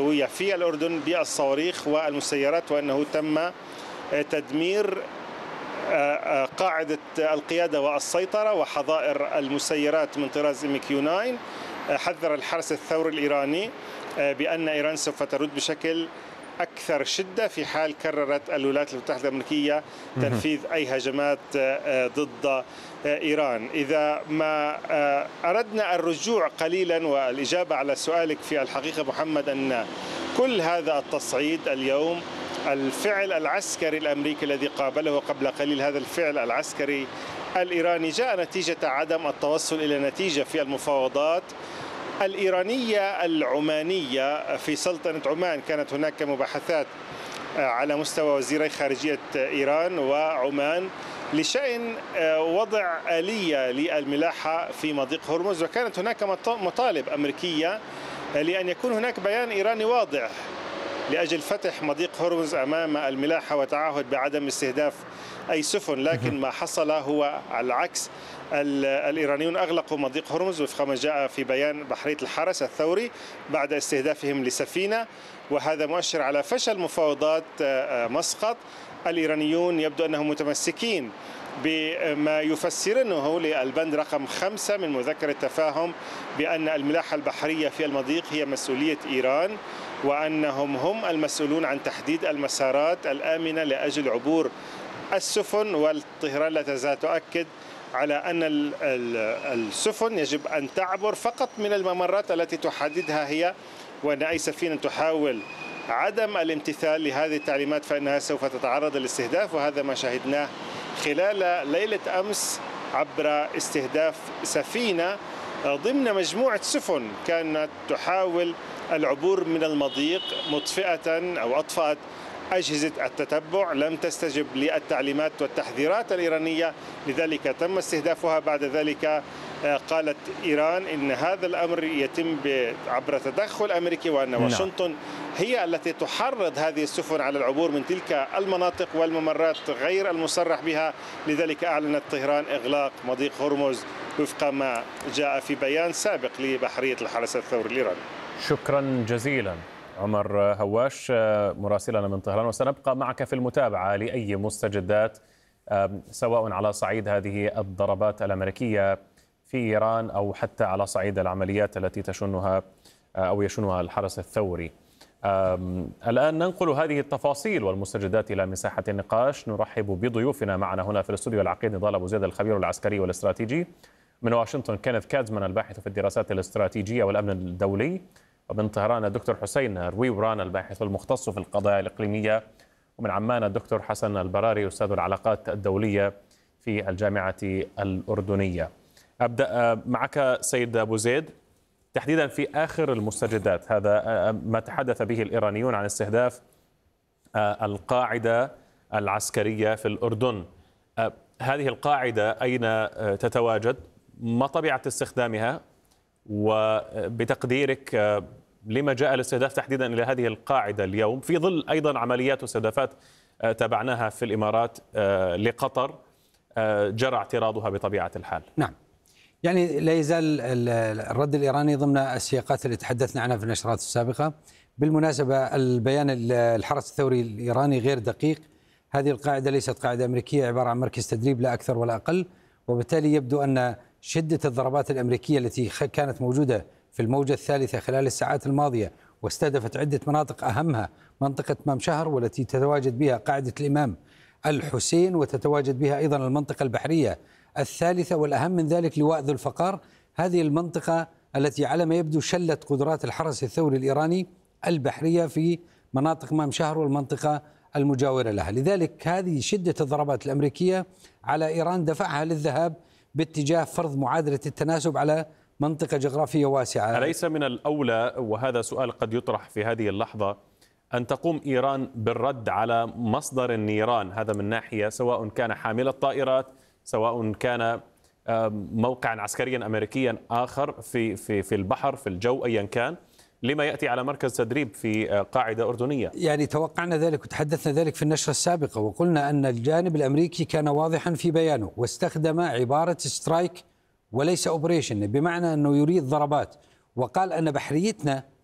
الجوية في الأردن بالصواريخ والمسيرات، وأنه تم تدمير قاعدة القيادة والسيطرة وحظائر المسيرات من طراز MQ-9. حذر الحرس الثوري الإيراني بأن إيران سوف ترد بشكل أكثر شدة في حال كررت الولايات المتحدة الأمريكية تنفيذ أي هجمات ضد إيران. إذا ما أردنا الرجوع قليلا والإجابة على سؤالك في الحقيقة محمد، أن كل هذا التصعيد اليوم، الفعل العسكري الأمريكي الذي قابله قبل قليل هذا الفعل العسكري الإيراني جاء نتيجة عدم التوصل إلى نتيجة في المفاوضات الإيرانية العمانية في سلطنة عمان. كانت هناك مباحثات على مستوى وزيري خارجية إيران وعمان لشأن وضع آلية للملاحة في مضيق هرمز، وكانت هناك مطالب أمريكية لأن يكون هناك بيان إيراني واضح لأجل فتح مضيق هرمز أمام الملاحة وتعهد بعدم استهداف أي سفن، لكن ما حصل هو العكس. الإيرانيون أغلقوا مضيق هرمز وفق ما جاء في بيان بحرية الحرس الثوري بعد استهدافهم لسفينة، وهذا مؤشر على فشل مفاوضات مسقط. الإيرانيون يبدو أنهم متمسكين بما يفسرونه للبند رقم 5 من مذكرة التفاهم بأن الملاحة البحرية في المضيق هي مسؤولية إيران، وأنهم هم المسؤولون عن تحديد المسارات الآمنة لأجل عبور السفن. والطهران لا تزال تؤكد على أن السفن يجب أن تعبر فقط من الممرات التي تحددها هي، وأن أي سفينة تحاول عدم الامتثال لهذه التعليمات فإنها سوف تتعرض للاستهداف. وهذا ما شاهدناه خلال ليلة أمس عبر استهداف سفينة ضمن مجموعة سفن كانت تحاول العبور من المضيق مطفئة أو أطفأت أجهزة التتبع، لم تستجب للتعليمات والتحذيرات الإيرانية، لذلك تم استهدافها. بعد ذلك قالت إيران إن هذا الأمر يتم عبر تدخل أمريكي، وأن واشنطن هي التي تحرض هذه السفن على العبور من تلك المناطق والممرات غير المصرح بها. لذلك أعلنت طهران إغلاق مضيق هرمز وفق ما جاء في بيان سابق لبحرية الحرس الثوري الإيراني. شكرا جزيلا عمر هواش مراسلنا من طهران، وسنبقى معك في المتابعة لأي مستجدات سواء على صعيد هذه الضربات الأمريكية في إيران أو حتى على صعيد العمليات التي تشنها أو يشنها الحرس الثوري. الآن ننقل هذه التفاصيل والمستجدات إلى مساحة النقاش. نرحب بضيوفنا معنا هنا في الاستوديو العقيد نضال أبو زيد الخبير العسكري والاستراتيجي، من واشنطن كينيث كادزمان الباحث في الدراسات الاستراتيجية والأمن الدولي، ومن طهران الدكتور حسين رويوران الباحث المختص في القضايا الإقليمية، ومن عمان الدكتور حسن البراري أستاذ العلاقات الدولية في الجامعة الأردنية. أبدأ معك سيد أبو زيد، تحديدا في آخر المستجدات، هذا ما تحدث به الإيرانيون عن استهداف القاعدة العسكرية في الأردن. هذه القاعدة أين تتواجد؟ ما طبيعة استخدامها؟ وبتقديرك لما جاء الاستهداف تحديدا إلى هذه القاعدة اليوم في ظل أيضا عمليات واستهدافات تابعناها في الإمارات لقطر جرى اعتراضها بطبيعة الحال؟ نعم، يعني لا يزال الرد الإيراني ضمن السياقات اللي تحدثنا عنها في النشرات السابقة. بالمناسبة البيان الحرس الثوري الإيراني غير دقيق. هذه القاعدة ليست قاعدة أمريكية، عبارة عن مركز تدريب لا أكثر ولا أقل، وبالتالي يبدو أن شدة الضربات الأمريكية التي كانت موجودة في الموجة الثالثة خلال الساعات الماضية واستهدفت عدة مناطق، أهمها منطقة مام شهر والتي تتواجد بها قاعدة الإمام الحسين، وتتواجد بها أيضا المنطقة البحرية الثالثة، والأهم من ذلك لواء ذو الفقار. هذه المنطقة التي على ما يبدو شلت قدرات الحرس الثوري الإيراني البحرية في مناطق مام شهر والمنطقة المجاورة لها. لذلك هذه شدة الضربات الأمريكية على إيران دفعها للذهاب باتجاه فرض معادلة التناسب على منطقة جغرافية واسعة. أليس من الأولى، وهذا سؤال قد يطرح في هذه اللحظة، أن تقوم إيران بالرد على مصدر النيران؟ هذا من ناحية، سواء كان حامل الطائرات، سواء كان موقعا عسكريا أمريكيا آخر في البحر، في الجو، أيا كان، لما يأتي على مركز تدريب في قاعدة أردنية؟ يعني توقعنا ذلك وتحدثنا ذلك في النشرة السابقة، وقلنا أن الجانب الأمريكي كان واضحا في بيانه واستخدم عبارة سترايك وليس أوبريشن، بمعنى أنه يريد ضربات، وقال أن بحريتنا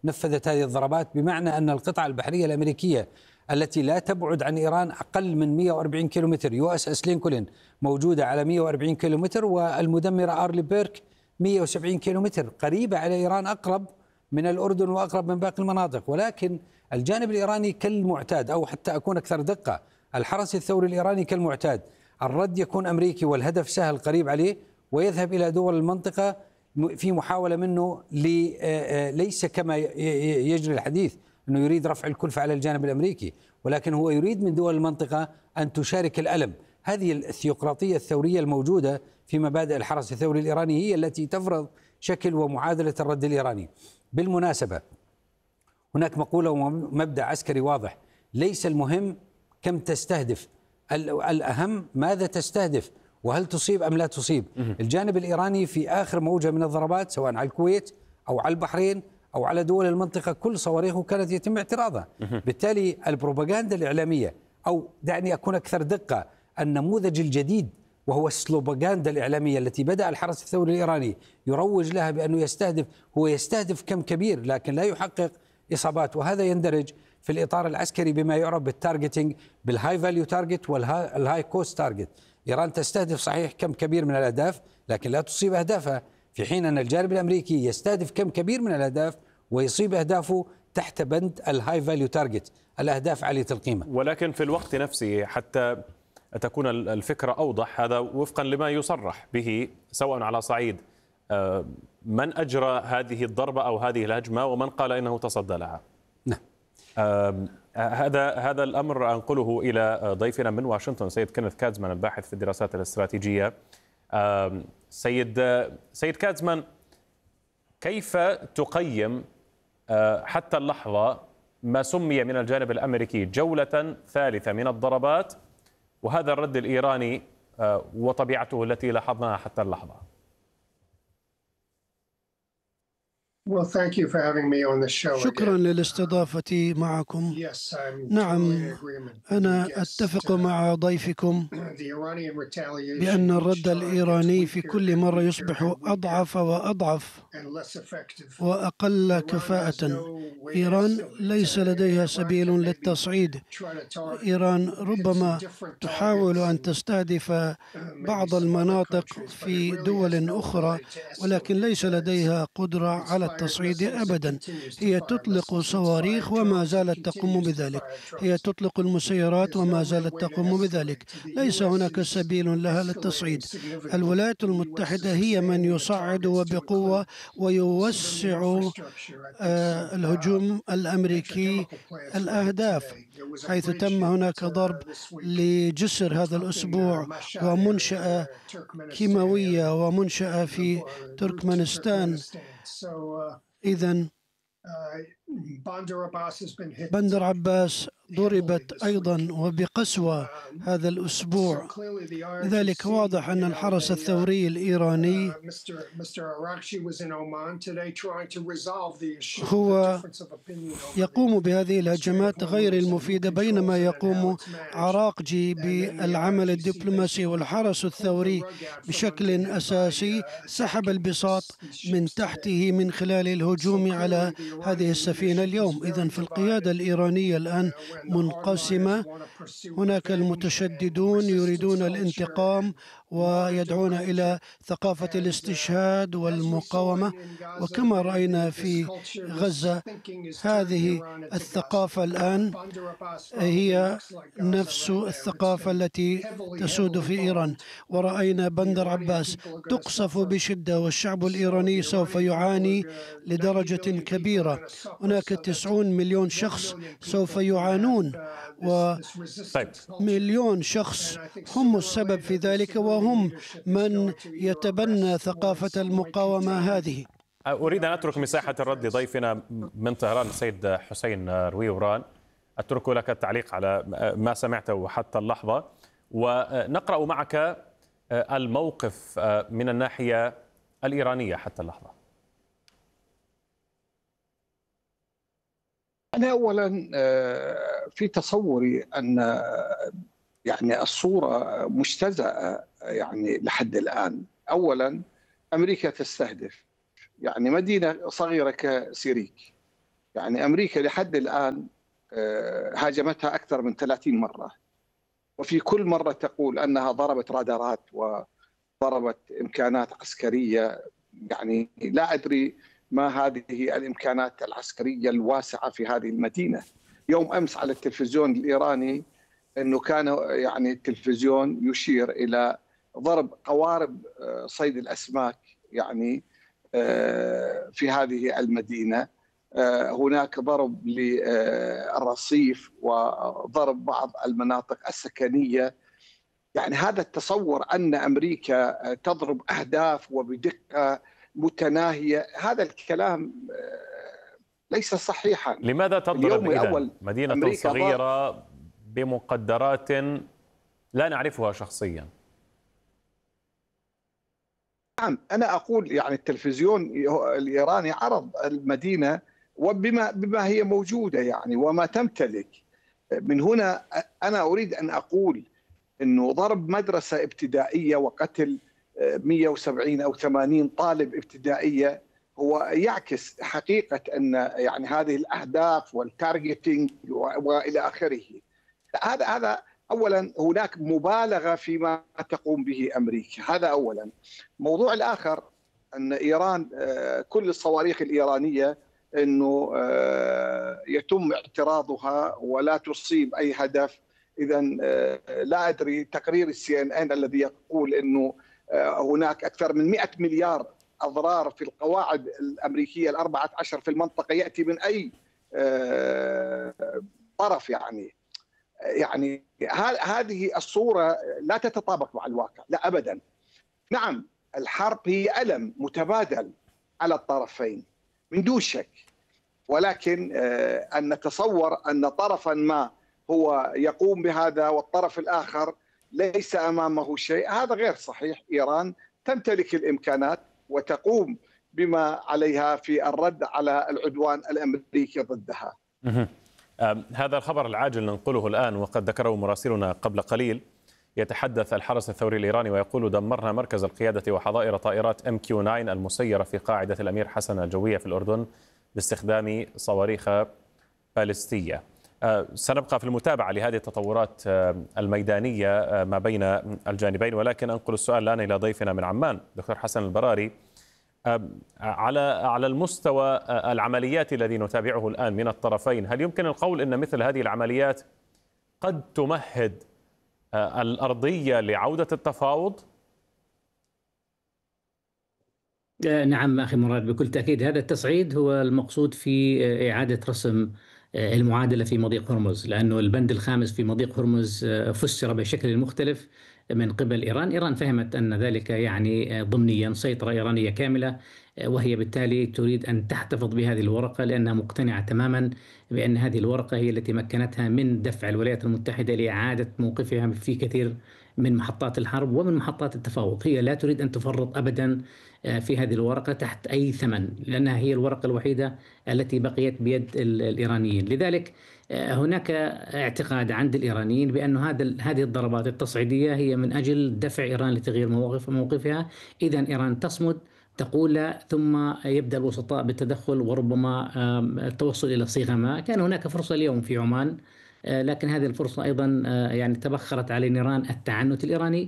نفذت هذه الضربات، بمعنى أن القطعة البحرية الأمريكية التي لا تبعد عن إيران أقل من 140 كيلومتر، يو اس اس لينكولن موجودة على 140 كيلومتر، والمدمرة أرلي بيرك 170 كيلومتر، قريبة على إيران، أقرب من الأردن وأقرب من باقي المناطق. ولكن الجانب الإيراني كالمعتاد، أو حتى أكون أكثر دقة، الحرس الثوري الإيراني كالمعتاد، الرد يكون أمريكي والهدف سهل قريب عليه، ويذهب إلى دول المنطقة في محاولة منه ليس كما يجري الحديث أنه يريد رفع الكلفة على الجانب الأمريكي، ولكن هو يريد من دول المنطقة أن تشارك الألم. هذه الثيوقراطية الثورية الموجودة في مبادئ الحرس الثوري الإيراني هي التي تفرض شكل ومعادلة الرد الإيراني. بالمناسبة، هناك مقولة ومبدأ عسكري واضح: ليس المهم كم تستهدف، الأهم ماذا تستهدف، وهل تصيب أم لا تصيب. الجانب الإيراني في آخر موجة من الضربات، سواء على الكويت أو على البحرين أو على دول المنطقة، كل صواريخه كانت يتم اعتراضها. بالتالي البروباغندا الإعلامية، أو دعني أكون أكثر دقة، النموذج الجديد وهو السلوباغندا الإعلامية التي بدأ الحرس الثوري الإيراني يروج لها بأنه يستهدف، هو يستهدف كم كبير لكن لا يحقق إصابات، وهذا يندرج في الإطار العسكري بما يعرف بالتارجتينج، بالهاي فاليو تارجت والهاي كوست تارجت. إيران تستهدف صحيح كم كبير من الأهداف لكن لا تصيب أهدافها، في حين أن الجانب الأمريكي يستهدف كم كبير من الأهداف ويصيب أهدافه تحت بند الهاي فاليو تارجت، الأهداف عالية القيمة. ولكن في الوقت نفسه، حتى تكون الفكرة أوضح، هذا وفقا لما يصرح به سواء على صعيد من أجرى هذه الضربة أو هذه الهجمة ومن قال إنه تصدى لها. نعم. هذا الأمر أنقله إلى ضيفنا من واشنطن سيد كينيث كاتزمان، الباحث في الدراسات الاستراتيجية. سيد كاتزمان، كيف تقيم حتى اللحظة ما سمي من الجانب الأمريكي جولة ثالثة من الضربات، وهذا الرد الإيراني وطبيعته التي لاحظناها حتى اللحظة؟ شكرا للاستضافة معكم. نعم، أنا أتفق مع ضيفكم بأن الرد الإيراني في كل مرة يصبح أضعف وأضعف وأقل كفاءة. إيران ليس لديها سبيل للتصعيد. إيران ربما تحاول أن تستهدف بعض المناطق في دول أخرى، ولكن ليس لديها قدرة على التصعيد أبدا. هي تطلق صواريخ وما زالت تقوم بذلك، هي تطلق المسيرات وما زالت تقوم بذلك. ليس هناك سبيل لها للتصعيد. الولايات المتحدة هي من يصعد وبقوة ويوسع الهجوم الأمريكي الأهداف، حيث تم هناك ضرب لجسر هذا الأسبوع ومنشأة كيماوية ومنشأة في تركمانستان. إذن بندر عباس ضربت أيضا وبقسوة هذا الأسبوع. لذلك واضح أن الحرس الثوري الإيراني هو يقوم بهذه الهجمات غير المفيدة، بينما يقوم عراقجي بالعمل الدبلوماسي. والحرس الثوري بشكل أساسي سحب البساط من تحته من خلال الهجوم على هذه السفينة اليوم. إذن في القيادة الإيرانية الآن منقسمة. هناك المتشددون يريدون الانتقام ويدعون إلى ثقافة الاستشهاد والمقاومة، وكما رأينا في غزة هذه الثقافة الآن هي نفس الثقافة التي تسود في إيران. ورأينا بندر عباس تقصف بشدة، والشعب الإيراني سوف يعاني لدرجة كبيرة. هناك 90 مليون شخص سوف يعانون، ومليون شخص هم السبب في ذلك، وهم من يتبنى ثقافة المقاومة هذه. أريد أن أترك مساحة الرد لضيفنا من طهران السيد حسين رويوران. أترك لك التعليق على ما سمعته حتى اللحظة، ونقرأ معك الموقف من الناحية الإيرانية حتى اللحظة. أنا أولا في تصوري أن يعني الصورة مجتزأة يعني لحد الآن. أولا أمريكا تستهدف يعني مدينة صغيرة كسيريك، يعني أمريكا لحد الآن هاجمتها أكثر من 30 مرة، وفي كل مرة تقول أنها ضربت رادارات وضربت إمكانات عسكرية. يعني لا أدري ما هذه الإمكانات العسكرية الواسعة في هذه المدينة. يوم أمس على التلفزيون الإيراني أنه كان يعني التلفزيون يشير إلى ضرب قوارب صيد الأسماك يعني في هذه المدينة. هناك ضرب للرصيف وضرب بعض المناطق السكنية. يعني هذا التصور أن أمريكا تضرب أهداف وبدقة متناهية، هذا الكلام ليس صحيحا. لماذا تضرب إذن مدينة صغيرة بمقدرات لا نعرفها شخصيا؟ نعم، أنا أقول يعني التلفزيون الإيراني عرض المدينة وبما هي موجودة يعني وما تمتلك. من هنا أنا أريد أن أقول أنه ضرب مدرسة ابتدائية وقتل 170 أو 80 طالب ابتدائية هو يعكس حقيقة أن يعني هذه الأهداف والتارجتينج وإلى آخره. هذا أولا هناك مبالغة فيما تقوم به أمريكا، هذا أولا. الموضوع الآخر أن إيران كل الصواريخ الإيرانية أنه يتم اعتراضها ولا تصيب أي هدف. إذا لا أدري تقرير CNN الذي يقول أنه هناك أكثر من 100 مليار أضرار في القواعد الأمريكية ال14 في المنطقة يأتي من أي طرف. يعني هذه الصورة لا تتطابق مع الواقع، لا أبدا. نعم، الحرب هي ألم متبادل على الطرفين من دون شك، ولكن أن نتصور أن طرفا ما هو يقوم بهذا والطرف الآخر ليس أمامه شيء، هذا غير صحيح. إيران تمتلك الإمكانات وتقوم بما عليها في الرد على العدوان الأمريكي ضدها. هذا الخبر العاجل ننقله الآن، وقد ذكره مراسلنا قبل قليل. يتحدث الحرس الثوري الإيراني ويقول: دمرنا مركز القيادة وحظائر طائرات MQ-9 المسيرة في قاعدة الأمير حسن الجوية في الأردن باستخدام صواريخ باليستية. سنبقى في المتابعة لهذه التطورات الميدانية ما بين الجانبين، ولكن أنقل السؤال الآن إلى ضيفنا من عمان دكتور حسن البراري. على المستوى العمليات الذي نتابعه الآن من الطرفين، هل يمكن القول أن مثل هذه العمليات قد تمهد الأرضية لعودة التفاوض؟ نعم أخي مراد، بكل تأكيد هذا التصعيد هو المقصود في إعادة رسم المعادلة في مضيق هرمز، لأنه البند الخامس في مضيق هرمز فسر بشكل مختلف من قبل إيران. إيران فهمت أن ذلك يعني ضمنيا سيطرة إيرانية كاملة، وهي بالتالي تريد أن تحتفظ بهذه الورقة لأنها مقتنعة تماما بأن هذه الورقة هي التي مكنتها من دفع الولايات المتحدة لإعادة موقفها في كثير من محطات الحرب ومن محطات التفاوض. هي لا تريد أن تفرط أبدا في هذه الورقة تحت أي ثمن، لأنها هي الورقة الوحيدة التي بقيت بيد الإيرانيين. لذلك هناك اعتقاد عند الإيرانيين بأن هذه الضربات التصعيدية هي من أجل دفع إيران لتغيير موقفها. إذن إيران تصمد، تقول لا، ثم يبدأ الوسطاء بالتدخل وربما التوصل إلى صيغة ما. كان هناك فرصة اليوم في عمان، لكن هذه الفرصة أيضا يعني تبخرت على نيران التعنت الإيراني،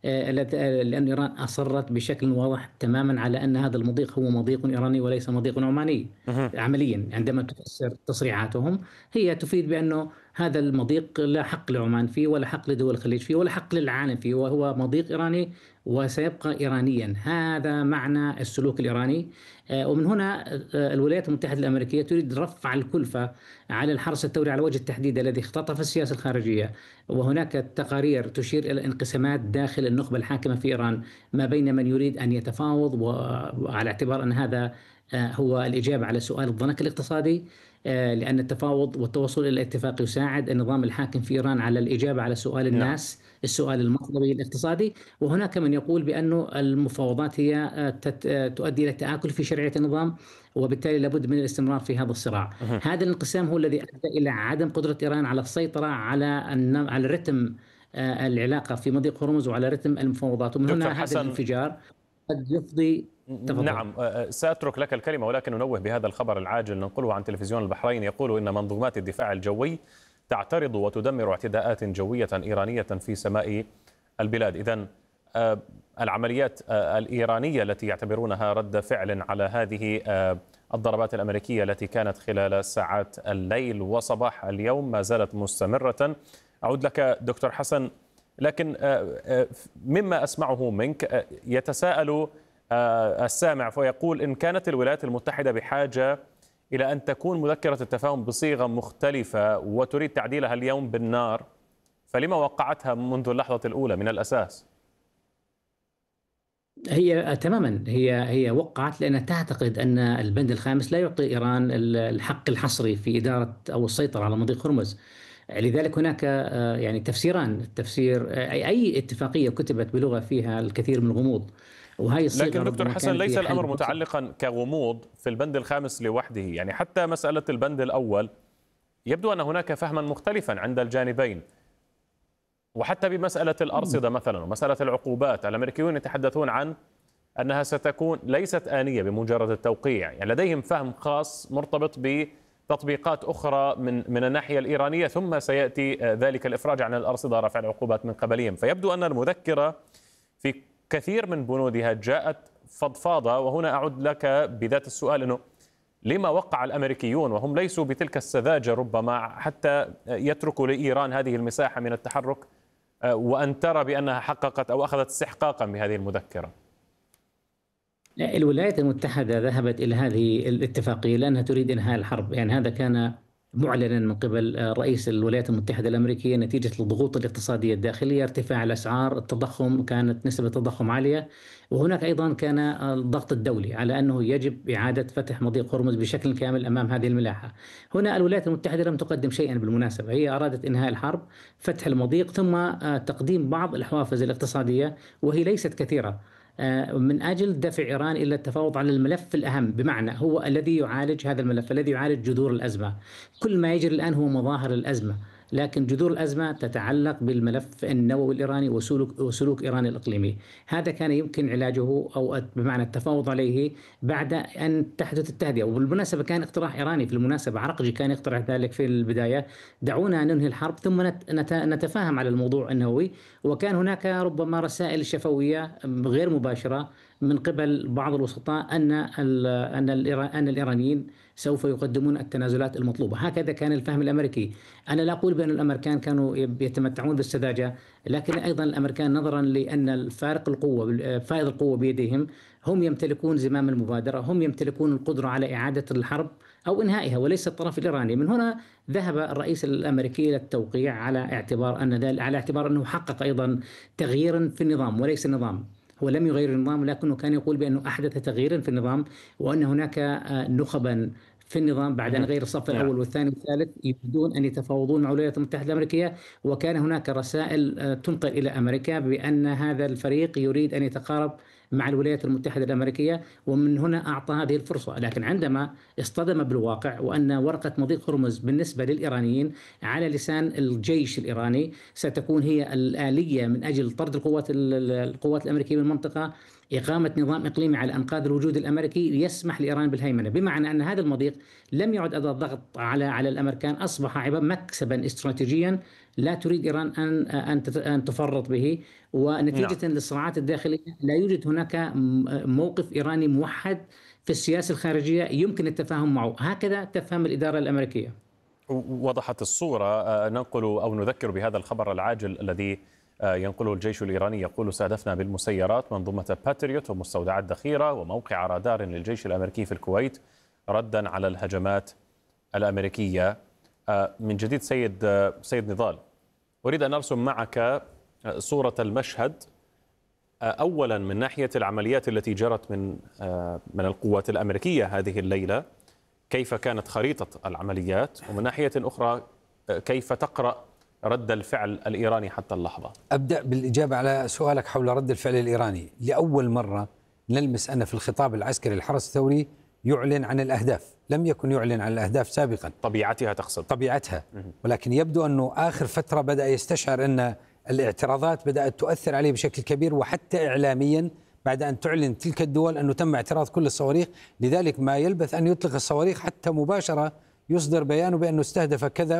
لأن إيران أصرت بشكل واضح تماما على أن هذا المضيق هو مضيق إيراني وليس مضيق عماني. عمليا عندما تفسر تصريحاتهم هي تفيد بأنه هذا المضيق لا حق لعمان فيه ولا حق لدول الخليج فيه ولا حق للعالم فيه، وهو مضيق إيراني وسيبقى إيرانيا. هذا معنى السلوك الإيراني. ومن هنا الولايات المتحدة الأمريكية تريد رفع الكلفة على الحرس الثوري على وجه التحديد الذي اختطف السياسة الخارجية. وهناك تقارير تشير إلى انقسامات داخل النخبة الحاكمة في إيران ما بين من يريد أن يتفاوض وعلى اعتبار أن هذا هو الإجابة على سؤال الضنك الاقتصادي، لأن التفاوض والتوصل إلى اتفاق يساعد النظام الحاكم في إيران على الإجابة على سؤال الناس، السؤال المطلبي الاقتصادي. وهناك من يقول بأنه المفاوضات هي تؤدي إلى التآكل في شرعية النظام، وبالتالي لابد من الاستمرار في هذا الصراع. هذا الانقسام هو الذي أدى إلى عدم قدرة إيران على السيطرة على رتم العلاقة في مضيق هرمز وعلى رتم المفاوضات. ومن هنا هذا الانفجار قد يفضي تفضل. نعم، سأترك لك الكلمة، ولكن ننوه بهذا الخبر العاجل ننقله عن تلفزيون البحرين، يقول إن منظومات الدفاع الجوي تعترض وتدمر اعتداءات جوية إيرانية في سماء البلاد. إذن العمليات الإيرانية التي يعتبرونها رد فعل على هذه الضربات الأمريكية التي كانت خلال ساعات الليل وصباح اليوم ما زالت مستمرة. أعود لك دكتور حسن، لكن مما أسمعه منك يتساءل السامع فيقول إن كانت الولايات المتحدة بحاجة إلى أن تكون مذكرة التفاهم بصيغة مختلفة وتريد تعديلها اليوم بالنار، فلما وقعتها منذ اللحظة الأولى من الأساس؟ هي تماما هي وقعت لأنها تعتقد أن البند الخامس لا يعطي إيران الحق الحصري في إدارة أو السيطرة على مضيق هرمز. لذلك هناك يعني تفسيران. التفسير أي اتفاقية كتبت بلغة فيها الكثير من الغموض، وهي الصيغة. لكن دكتور حسن، ليس الأمر متعلقا كغموض في البند الخامس لوحده، يعني حتى مسألة البند الأول يبدو أن هناك فهما مختلفا عند الجانبين، وحتى بمسألة الأرصدة مثلا ومسألة العقوبات الأمريكيون يتحدثون عن أنها ستكون ليست آنية بمجرد التوقيع، يعني لديهم فهم خاص مرتبط بتطبيقات أخرى من الناحية الإيرانية، ثم سيأتي ذلك الإفراج عن الأرصدة ورفع العقوبات من قبلهم. فيبدو أن المذكرة في كثير من بنودها جاءت فضفاضة. وهنا أعود لك بذات السؤال، أنه لما وقع الأمريكيون وهم ليسوا بتلك السذاجة ربما حتى يتركوا لإيران هذه المساحة من التحرك وأن ترى بأنها حققت أو أخذت استحقاقا بهذه المذكرة؟ الولايات المتحدة ذهبت إلى هذه الاتفاقية لأنها تريد إنهاء الحرب. يعني هذا كان معلنا من قبل رئيس الولايات المتحدة الأمريكية نتيجة الضغوط الاقتصادية الداخلية، ارتفاع الأسعار، التضخم، كانت نسبة التضخم عالية، وهناك أيضا كان الضغط الدولي على أنه يجب إعادة فتح مضيق هرمز بشكل كامل أمام هذه الملاحة. هنا الولايات المتحدة لم تقدم شيئا بالمناسبة، هي أرادت إنهاء الحرب، فتح المضيق، ثم تقديم بعض الحوافز الاقتصادية وهي ليست كثيرة من أجل دفع إيران إلى التفاوض على الملف الأهم، بمعنى هو الذي يعالج هذا الملف، الذي يعالج جذور الأزمة. كل ما يجري الآن هو مظاهر الأزمة، لكن جذور الأزمة تتعلق بالملف النووي الإيراني وسلوك إيران الإقليمي. هذا كان يمكن علاجه أو بمعنى التفاوض عليه بعد أن تحدث التهدئة. وبالمناسبة كان اقتراح إيراني، في المناسبة عرقجي كان يقترح ذلك في البداية، دعونا ننهي الحرب ثم نتفاهم على الموضوع النووي. وكان هناك ربما رسائل شفوية غير مباشرة من قبل بعض الوسطاء أن الإيرانيين سوف يقدمون التنازلات المطلوبة. هكذا كان الفهم الأمريكي. أنا لا أقول بأن الأمريكان كانوا يتمتعون بالسذاجة، لكن أيضا الأمريكان نظرا لأن فائض القوة بيدهم، هم يمتلكون زمام المبادرة، هم يمتلكون القدرة على إعادة الحرب أو إنهائها وليس الطرف الإيراني. من هنا ذهب الرئيس الأمريكي إلى التوقيع على اعتبار أنه حقق أيضا تغييرا في النظام وليس النظام. هو لم يغير النظام، لكنه كان يقول بأنه أحدث تغييرا في النظام، وأن هناك نخبا في النظام بعد أن غير الصف الأول والثاني والثالث يريدون أن يتفاوضون مع الولايات المتحدة الأمريكية. وكان هناك رسائل تنقل إلى أمريكا بأن هذا الفريق يريد أن يتقارب مع الولايات المتحدة الأمريكية، ومن هنا أعطى هذه الفرصة. لكن عندما اصطدم بالواقع وأن ورقة مضيق هرمز بالنسبة للإيرانيين على لسان الجيش الإيراني ستكون هي الآلية من أجل طرد القوات الأمريكية من المنطقة، إقامة نظام إقليمي على أنقاذ الوجود الأمريكي يسمح لإيران بالهيمنة، بمعنى أن هذا المضيق لم يعد أداة ضغط على الأمريكان، أصبح مكسبا استراتيجيا لا تريد إيران أن تفرط به. ونتيجة للصراعات الداخلية لا يوجد هناك موقف إيراني موحد في السياسة الخارجية يمكن التفاهم معه. هكذا تفهم الإدارة الأمريكية. وضحت الصورة. ننقل أو نذكر بهذا الخبر العاجل الذي ينقله الجيش الإيراني، يقول سادفنا بالمسيرات منظومة باتريوت ومستودعات ذخيرة وموقع رادار للجيش الأمريكي في الكويت ردا على الهجمات الأمريكية. من جديد سيد نضال، أريد أن أرسم معك صورة المشهد، أولا من ناحية العمليات التي جرت من القوات الأمريكية هذه الليلة، كيف كانت خريطة العمليات، ومن ناحية أخرى كيف تقرأ رد الفعل الإيراني حتى اللحظة. أبدأ بالإجابة على سؤالك حول رد الفعل الإيراني. لأول مرة نلمس أن في الخطاب العسكري الحرس الثوري يعلن عن الأهداف، لم يكن يعلن عن الأهداف سابقا. طبيعتها تقصد؟ طبيعتها. ولكن يبدو أنه آخر فترة بدأ يستشعر أن الاعتراضات بدأت تؤثر عليه بشكل كبير، وحتى إعلاميا بعد أن تعلن تلك الدول أنه تم اعتراض كل الصواريخ. لذلك ما يلبث أن يطلق الصواريخ حتى مباشرة يصدر بيانه بأنه استهدف كذا